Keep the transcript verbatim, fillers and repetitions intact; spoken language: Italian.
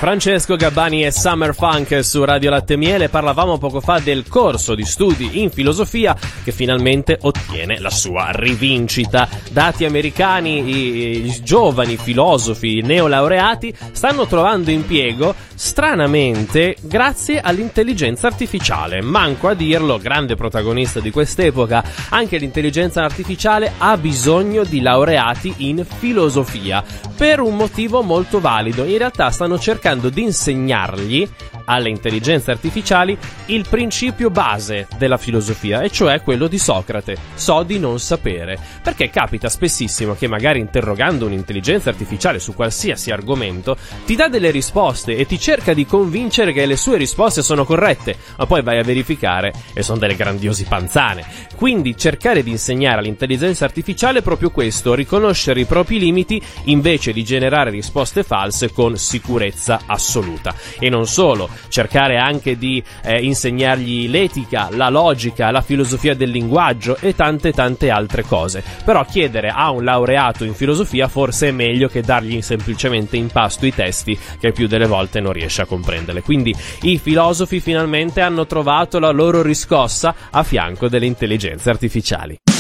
Francesco Gabbani e Summer Funk su Radio Latte Miele. Parlavamo poco fa del corso di studi in filosofia che finalmente ottiene la sua rivincita. Dati americani, i, i giovani filosofi neolaureati stanno trovando impiego stranamente grazie all'intelligenza artificiale. Manco a dirlo, grande protagonista di quest'epoca, anche l'intelligenza artificiale ha bisogno di laureati in filosofia per un motivo molto valido. In realtà stanno cercando di insegnargli alle intelligenze artificiali il principio base della filosofia, e cioè quello di Socrate: so di non sapere. Perché capita spessissimo che magari interrogando un'intelligenza artificiale su qualsiasi argomento ti dà delle risposte e ti cerca di convincere che le sue risposte sono corrette, ma poi vai a verificare e sono delle grandiosi panzane. Quindi cercare di insegnare all'intelligenza artificiale è proprio questo: riconoscere i propri limiti invece di generare risposte false con sicurezza assoluta. E non solo, cercare anche di eh, insegnargli l'etica, la logica, la filosofia del linguaggio e tante tante altre cose. Però chiedere a un laureato in filosofia forse è meglio che dargli semplicemente in pasto i testi, che più delle volte non riesce a comprenderle. Quindi i filosofi finalmente hanno trovato la loro riscossa a fianco delle intelligenze artificiali.